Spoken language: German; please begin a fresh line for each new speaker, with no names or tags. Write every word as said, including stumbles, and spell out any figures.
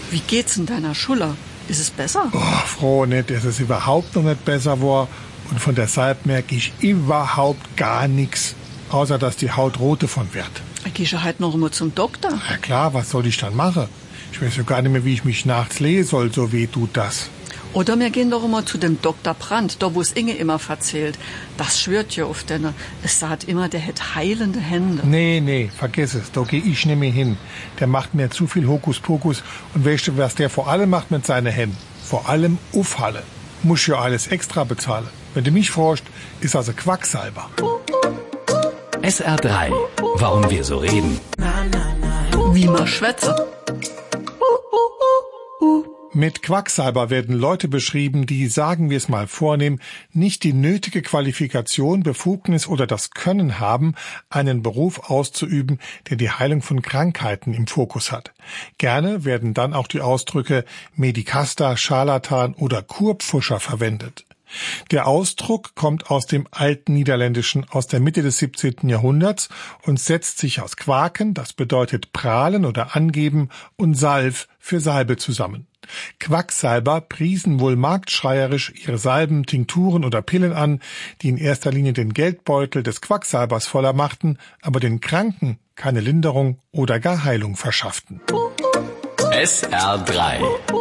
Wie geht's in deiner Schule? Ist es besser?
Oh, froh nicht, dass es überhaupt noch nicht besser war. Und von der Salbe merke ich überhaupt gar nichts. Außer, dass die Haut rot davon wird.
Gehst du halt noch immer zum Doktor?
Ja klar, was soll ich dann machen? Ich weiß ja gar nicht mehr, wie ich mich nachts lesen soll, so weh tut das.
Oder wir gehen doch immer zu dem Doktor Brandt, da wo es Inge immer erzählt. Das schwört ja auf denn. Es sagt immer, der hätte heilende Hände.
Nee, nee, vergiss es, da geh ich nicht mehr hin. Der macht mir zu viel Hokuspokus. Und weißt du, was der vor allem macht mit seinen Händen? Vor allem aufhalle. Muss ja alles extra bezahlen. Wenn du mich fragst, ist also Quacksalber.
S R drei. Warum wir so reden.
Wie man schwätze.
Mit Quacksalber werden Leute beschrieben, die, sagen wir es mal vornehm, nicht die nötige Qualifikation, Befugnis oder das Können haben, einen Beruf auszuüben, der die Heilung von Krankheiten im Fokus hat. Gerne werden dann auch die Ausdrücke Medikaster, Scharlatan oder Kurpfuscher verwendet. Der Ausdruck kommt aus dem Altniederländischen aus der Mitte des siebzehnten Jahrhunderts und setzt sich aus Quaken, das bedeutet prahlen oder angeben, und Salv für Salbe zusammen. Quacksalber priesen wohl marktschreierisch ihre Salben, Tinkturen oder Pillen an, die in erster Linie den Geldbeutel des Quacksalbers voller machten, aber den Kranken keine Linderung oder gar Heilung verschafften.
S R drei.